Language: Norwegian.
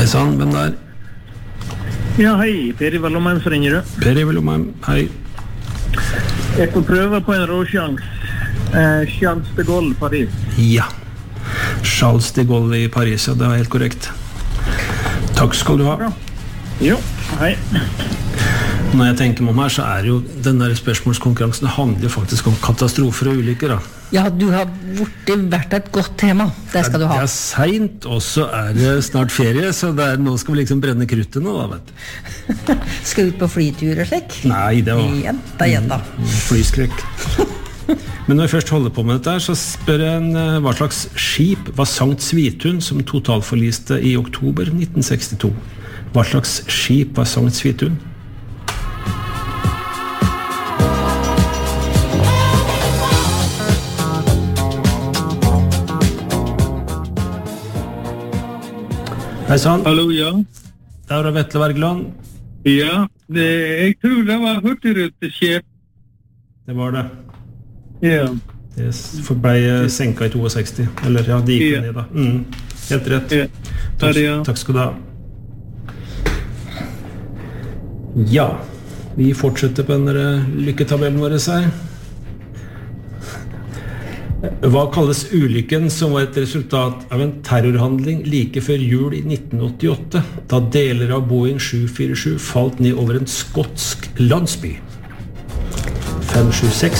Hei sann, hvem der? Ja, hei. Per Ivar Lomheim, så ringer du. Per Ivar Lomheim, hei. Jeg får prøve på en råsjans. Charles de Gaulle, Paris. Ja, Charles de Gaulle i Paris, ja, det er helt korrekt. Takk skal du ha. Bra. Jo, hei. Når jeg tenker meg om her, så er jo den der spørsmålskonkurransen handler jo faktisk om katastrofer og ulykker da. Ja, du har vært et godt tema. Det skal du ha. Det er sent, og så er det snart ferie, så nå skal vi liksom brenne kruttet nå da, vet du. Skal du ut på flytur og slik? Nei, det var Jenta. Flyskrekk. Men når vi først holder på med dette her, så spør jeg hva slags skip var Sankt Svithun som totalforliste i oktober 1962. Hva slags skip var Sankt Svithun? Hei sann. Hallo, ja. Der er Vetle Wergeland. Ja, jeg tror det var hurtigruteskip. Det var det. Ja. Det ble senket i 62. Eller ja, de gikk ned da. Helt rett. Ja. Takk skal du ha. Ja, vi fortsetter på den lykketabellen vår her. Hva kalles ulykken som var et resultat av en terrorhandling like før jul i 1988, da deler av Boeing 747 falt ned over en skotsk landsby? 576